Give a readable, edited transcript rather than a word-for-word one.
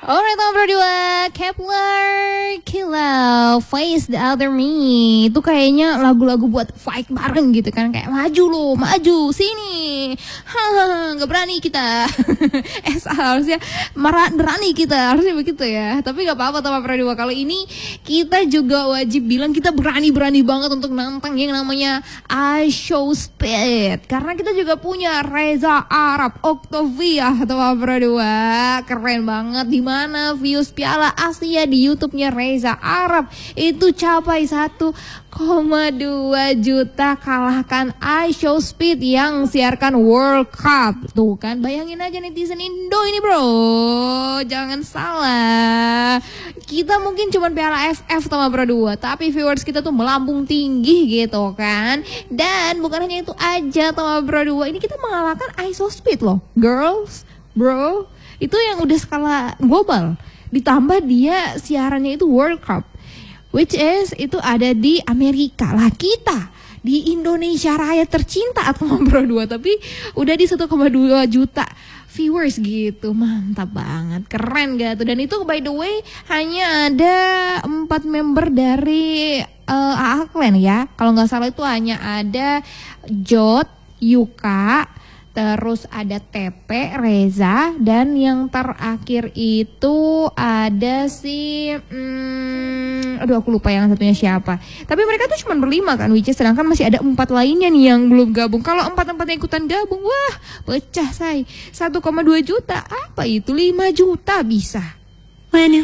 Alright, nomor 2 Kepler Kilau Face the Other Me. Itu kayaknya lagu-lagu buat fight bareng gitu kan. Kayak maju lo, maju sini. Gak berani kita. Harusnya berani kita. Harusnya begitu ya. Tapi gak apa-apa nomor 2. Kalau ini kita juga wajib bilang kita berani-berani banget untuk nantang yang namanya I Show Speed. Karena kita juga punya Reza Arab, Octavia nomor 2. Keren banget. Dimana views Piala Asia di YouTube-nya Reza Arab itu capai 1,2 juta, kalahkan I Show Speed yang siarkan World Cup. Tuh kan, bayangin aja netizen Indo ini bro, jangan salah. Kita mungkin cuma Piala FF sama Pro 2, tapi viewers kita tuh melambung tinggi gitu kan. Dan bukan hanya itu aja sama Pro 2, ini kita mengalahkan I Show Speed loh, girls, bro. Itu yang udah skala global. Ditambah dia siarannya itu World Cup, which is itu ada di Amerika. Lah kita di Indonesia Raya tercinta atau Pro 2 tapi udah di 1,2 juta viewers gitu. Mantap banget, keren gak tuh. Dan itu by the way hanya ada 4 member dari AA Clan ya. Kalau nggak salah itu hanya ada Jot, Yuka, terus ada TP, Reza, dan yang terakhir itu ada si aduh aku lupa yang satunya siapa. Tapi mereka tuh cuma berlima kan, which is sedangkan masih ada 4 lainnya nih yang belum gabung. Kalau 4-4 ikutan gabung, wah pecah say. 1,2 juta, apa itu 5 juta bisa.